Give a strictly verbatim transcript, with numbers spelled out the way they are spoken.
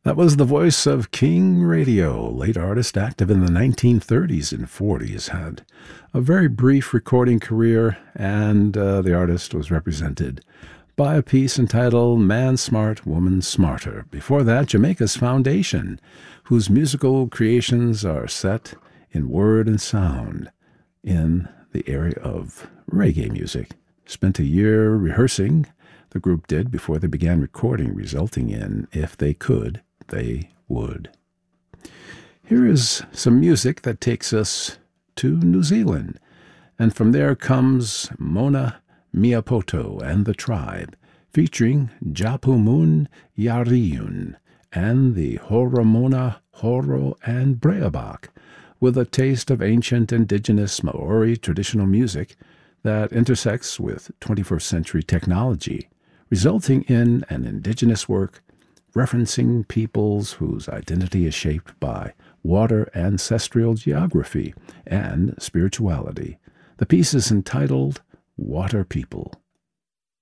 That was the voice of King Radio, late artist active in the nineteen thirties and forties, had a very brief recording career, and uh, the artist was represented by a piece entitled Man Smart, Woman Smarter. Before that, Jamaica's Foundation, whose musical creations are set in word and sound in the area of reggae music. Spent a year rehearsing, the group did, before they began recording, resulting in If They Could, They Would. Here is some music that takes us to New Zealand, and from there comes Mona Miapoto and the Tribe, featuring Japumun Yariun and the Horomona Horo and Breabak, with a taste of ancient indigenous Maori traditional music that intersects with twenty-first century technology, resulting in an indigenous work referencing peoples whose identity is shaped by water, ancestral geography, and spirituality. The piece is entitled Water People.